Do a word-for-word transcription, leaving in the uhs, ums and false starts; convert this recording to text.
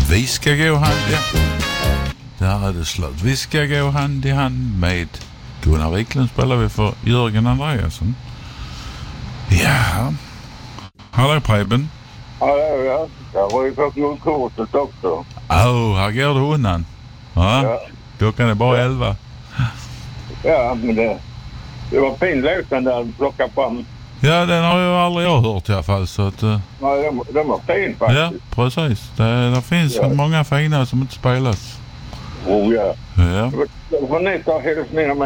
Vi ska gå hand i hand. Där är det slut. Vi ska gå hand i hand med Gunnar Wiklund spelar vi för Jörgen Andreasson. Ja. Hallå Preben. Hallå, ja. Jag har ju fått guldkortet också. Åh, oh, här går det undan. Ja, ja. Klockan är bara ja. elva. Ja, men det, det var fin låten där att plocka fram. Ja, den har jag aldrig jag hört i alla fall. Så att, uh... ja, den, den var fin faktiskt. Ja, precis. Det, det finns ja. många fina som inte spelas. Oh ja. Ja. Jag får nästa hälsningar med.